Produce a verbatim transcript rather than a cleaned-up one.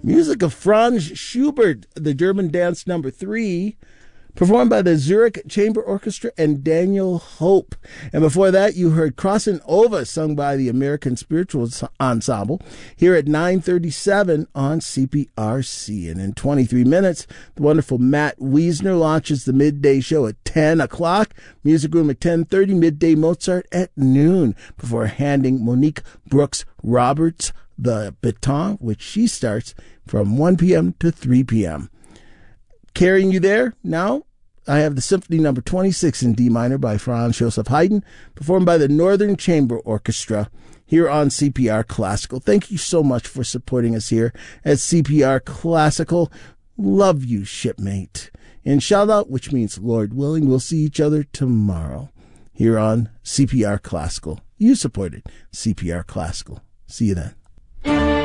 Music of Franz Schubert, the German dance number three, performed by the Zurich Chamber Orchestra and Daniel Hope. And before that, you heard Crossin' Over, sung by the American Spiritual Ensemble, here at nine thirty-seven on C P R C. And in twenty-three minutes, the wonderful Matt Wiesner launches the midday show at ten o'clock, Music Room at ten thirty, Midday Mozart at noon, before handing Monique Brooks Roberts the baton, which she starts from one p.m. to three p.m. Carrying you there now, I have the Symphony Number twenty-six in D minor by Franz Joseph Haydn, performed by the Northern Chamber Orchestra here on C P R Classical. Thank you so much for supporting us here at C P R Classical. Love you, shipmate. And shout out, which means Lord willing, we'll see each other tomorrow here on C P R Classical. You supported C P R Classical. See you then.